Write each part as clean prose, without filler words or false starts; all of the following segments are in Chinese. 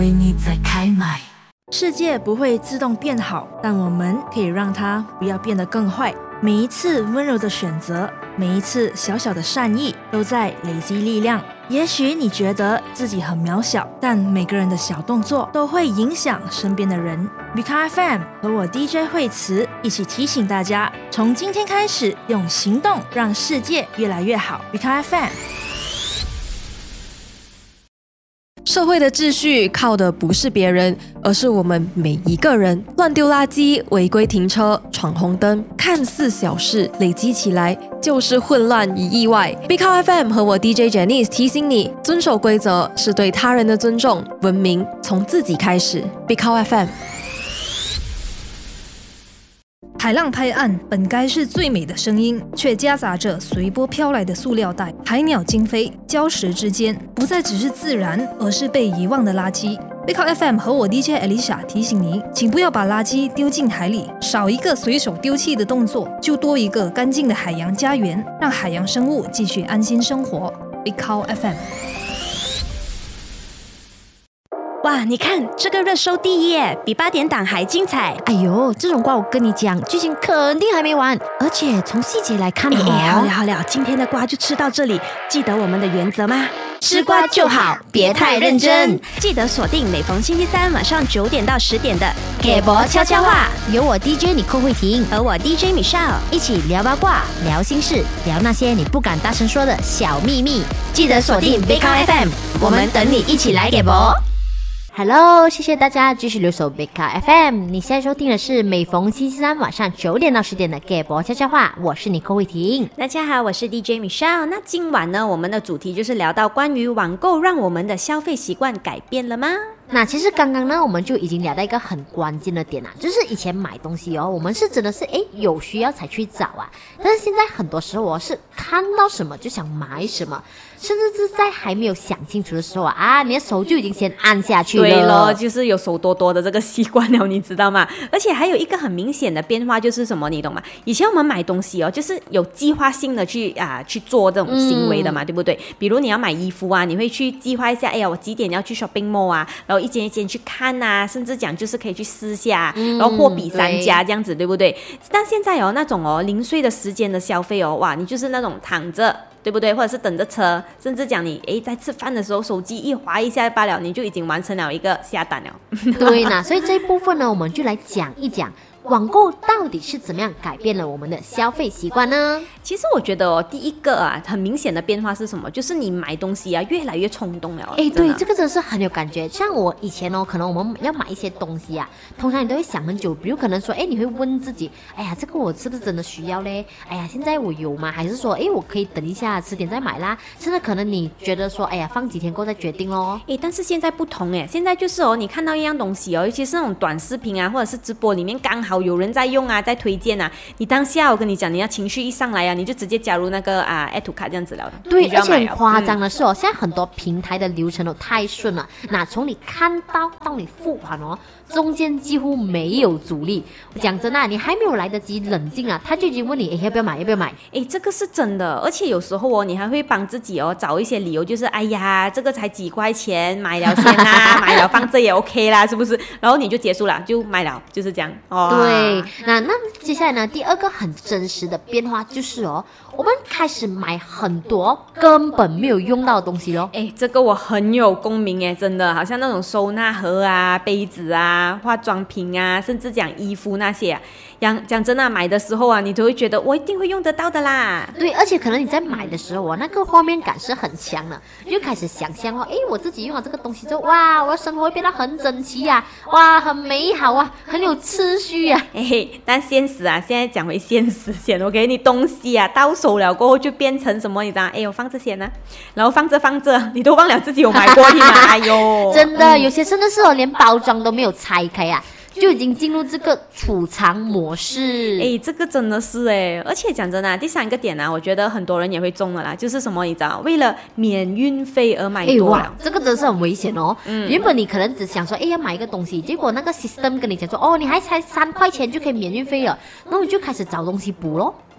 为你在开麦。 世界不会自动变好，但我们可以让它不要变得更坏。每一次温柔的选择，每一次小小的善意，都在累积力量。也许你觉得自己很渺小，但每个人的小动作都会影响身边的人。Bika FM 和我 DJ 惠慈一起提醒大家，从今天开始，用行动让世界越来越好。Bika FM。 社会的秩序靠的不是别人，而是我们每一个人。乱丢垃圾、违规停车、闯红灯，看似小事，累积起来就是混乱与意外。Bika FM 和我 DJ Janice 提醒你，遵守规则是对他人的尊重，文明从自己开始。Bika FM。 海浪拍岸，本该是最美的声音，却夹杂着随波飘来的塑料袋、海鸟惊飞，礁石之间不再只是自然，而是被遗忘的垃圾。Bika FM 和我 DJ Alicia 提醒您，请不要把垃圾丢进海里，少一个随手丢弃的动作，就多一个干净的海洋家园，让海洋生物继续安心生活。Bika FM。 哇，你看这个热搜第一耶，比8点档还精彩。 哎呦，这种瓜我跟你讲，剧情肯定还没完，而且从细节来看好了，今天的瓜就吃到这里。记得我们的原则吗？吃瓜就好，别太认真。记得锁定每逢星期三晚上9点到10点的给博悄悄话， 有我 DJ 你寇慧婷和我 DJ Michelle 一起聊八卦、聊心事、聊那些你不敢大声说的小秘密。 记得锁定 Bika FM， 我们等你一起来给博。 Hello， 谢谢大家继续留守 Bika FM。你现在收听的是每逢星期三晚上9点到10点的 Gay 博悄悄话，我是你寇慧婷。 大家好，我是 DJ Michelle。那今晚呢，我们的主题就是聊到关于网购让我们的消费习惯改变了吗？ 那其实刚刚呢，我们就已经聊到一个很关键的点啦，就是以前买东西哦，我们是真的是有需要才去找啊，但是现在很多时候我是看到什么就想买什么，甚至是在还没有想清楚的时候你的手就已经先按下去了。 对咯，就是有手多多的这个习惯了，你知道吗？而且还有一个很明显的变化就是什么，你懂吗？以前我们买东西哦，就是有计划性的去做这种行为的嘛，对不对？比如你要买衣服啊，你会去计划一下，我几点要去 shopping mall 啊，然后一间一间去看啊，甚至讲就是可以去试下，然后货比3家这样子，对不对？但现在那种零碎的时间的消费哇，你就是那种躺着，对不对？或者是等着车，甚至讲你在吃饭的时候手机一滑一下罢了，你就已经完成了一个下单了。 对呢，所以这一部分呢，我们就来讲一讲网购到底是怎么样改变了我们的消费习惯呢？ 其实我觉得第一个很明显的变化是什么？就是你买东西越来越冲动了。 对，这个真的是很有感觉。像我以前可能我们要买一些东西通常你都会想很久，比如可能说你会问自己，这个我是不是真的需要嘞？现在我有吗？还是说我可以等一下迟点再买啦？甚至可能你觉得说放几天过再决定咯。 但是现在不同现在就是你看到一样东西尤其是那种短视频或者是直播里面刚好有人在用在推荐你当下我跟你讲，你要情绪一上来你就直接加入那个add to cart 这样子了。 对，而且很夸张的是现在很多平台的流程都太顺了，那从你看到你付款中间几乎没有阻力。讲真你还没有来得及冷静他就已经问你要不要买要不要买。 这个是真的，而且有时候你还会帮自己找一些理由，就是这个才几块钱，买了先买了放这也 OK 啦，是不是？然后你就结束了，就买了，就是这样。 对，那接下来呢，第二个很真实的变化就是我们开始买很多根本没有用到的东西咯。 这个我很有共鸣真的，好像那种收纳盒杯子化妆品甚至讲衣服那些讲真的买的时候你都会觉得我一定会用得到的啦。 对，而且可能你在买的时候那个画面感是很强的，你就开始想象我自己用了这个东西之后，哇，我的生活会变得很整齐哇，很美好很有秩序但现实现在讲回现实先，我给你东西到手了过后就变成什么，你知道我放这些呢，然后放着你都忘了自己有买过哎呦， 真的有些真的是连包装都没有拆开就已经进入这个储藏模式。 这个真的是而且讲真的第三个点我觉得很多人也会中了啦，就是什么你知道，为了免运费而买多了。 这个真是很危险原本你可能只想说要买一个东西，结果那个 system 跟你讲说你还才3块钱就可以免运费了，然后你就开始找东西补咯。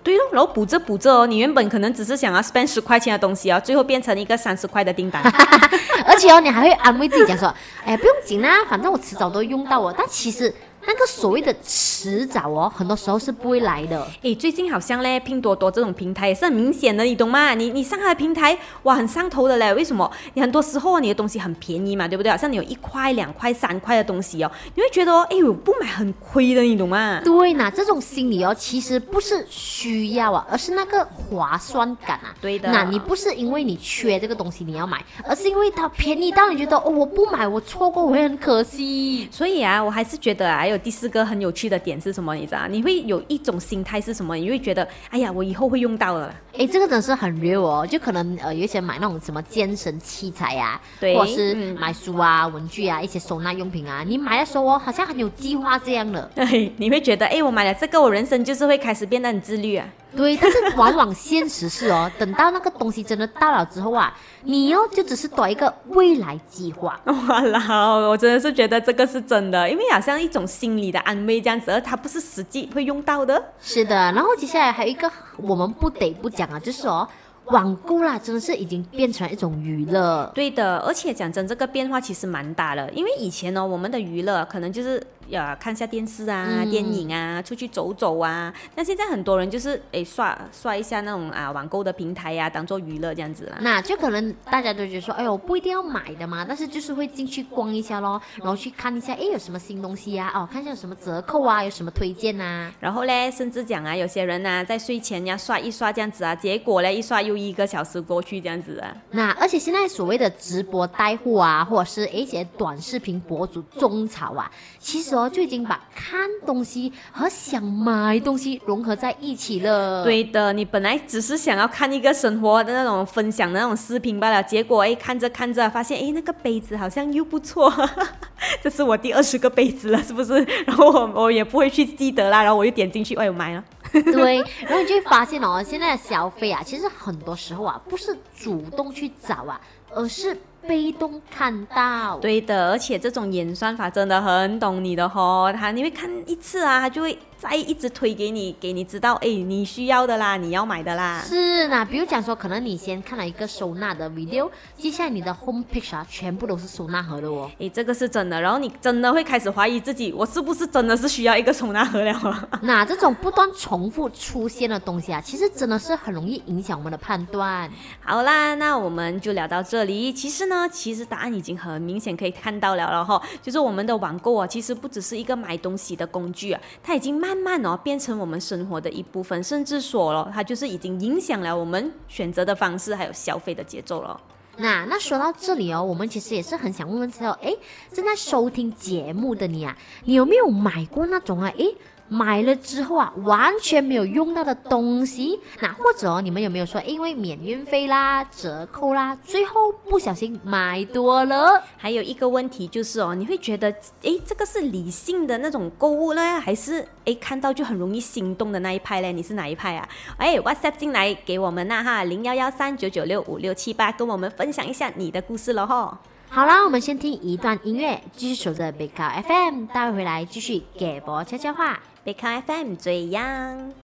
对咯，然后补着哦，你原本可能只是想要 spend 10块钱的东西哦，最后变成一个30块的订单。 而且你还会安慰自己讲说，哎，不用紧啦，反正我迟早都会用到哦。但其实那个所谓的迟早哦，很多时候是不会来的。 诶，最近好像嘞，拼多多这种平台也是很明显的，你懂吗？你上它的平台，哇，很上头的嘞。为什么？你很多时候你的东西很便宜嘛，对不对？好像你有1块、2块、3块的东西哦，你会觉得哦，哎呦，不买很亏的，你懂吗？ 对呐，这种心理哦，其实不是需要啊，而是那个划算感啊。 对的。 那你不是因为你缺这个东西你要买，而是因为它便宜到你觉得哦，我不买我错过我会很可惜。 所以啊，我还是觉得啊，还有第4个很有趣的点是什么？你知道？你会有一种心态是什么？你会觉得，哎呀，我以后会用到的。 哎，这个真是很 real 哦，就可能有一些买那种什么健身器材啊， 对， 或者是买书啊、文具啊、一些收纳用品啊，你买的时候哦，好像很有计划这样的。 对，你会觉得，哎，我买了这个，我人生就是会开始变得很自律啊。 对，但是往往现实是哦，等到那个东西真的到了之后啊，你哦就只是多一个未来计划。 哇啦，我真的是觉得这个是真的，因为好像一种心理的安慰这样子，而它不是实际会用到的。 是的，然后接下来还有一个我们不得不讲啊，就是哦，网购啦，真的是已经变成了一种娱乐。 对的，而且讲真，这个变化其实蛮大的，因为以前呢，我们的娱乐可能就是看下电视啊、电影啊、出去走走啊。那现在很多人就是刷一下那种网购的平台啊，当做娱乐这样子啦。 那就可能大家都觉得说，哎呦，不一定要买的嘛，但是就是会进去逛一下咯，然后去看一下，哎，有什么新东西啊？哦，看一下有什么折扣啊，有什么推荐啊。 然后嘞，甚至讲啊，有些人啊，在睡前要刷一刷这样子啊，结果嘞，一刷又1个小时过去这样子啊。 那而且现在所谓的直播带货啊，或者是一些短视频博主种草啊，其实就已经把看东西和想买东西融合在一起了。 对的，你本来只是想要看一个生活的那种分享的那种视频罢了，结果看着看着发现那个杯子好像又不错，这是我第20个杯子了，是不是？然后我也不会去记得啦，然后我就点进去，我买了。 对，然后你就会发现哦，现在的消费啊，其实很多时候啊，不是主动去找啊，而是被动看到。 对的，而且这种演算法真的很懂你的吼，你会看一次啊，他就会再一直推给你知道，你需要的啦，你要买的啦。 是呢，比如讲说，可能你先看了一个收纳的 video， 接下来你的 home page 啊，全部都是收纳盒的哦。 这个是真的，然后你真的会开始怀疑自己，我是不是真的是需要一个收纳盒了？ 那这种不断重复出现的东西啊，其实真的是很容易影响我们的判断。 好啦，那我们就聊到这里。其实答案已经很明显可以看到了哈，就是我们的网购啊，其实不只是一个买东西的工具啊，它已经慢慢变成我们生活的一部分，甚至说了，它就是已经影响了我们选择的方式，还有消费的节奏了。 那说到这里哦，我们其实也是很想问问说，正在收听节目的你啊，你有没有买过那种买了之后啊，完全没有用到的东西？那或者你们有没有说，因为免运费啦、折扣啦，最后不小心买多了？ 还有一个问题就是你会觉得，这个是理性的那种购物呢，还是看到就很容易心动的那一派呢？你是哪一派啊？WhatsApp 进来给我们哈，011399656788，跟我们分享一下你的故事了哈。 好啦，我们先听一段音乐，继续守着北考 FM， 待会回来继续给博悄悄话。 北康 FM 最阳。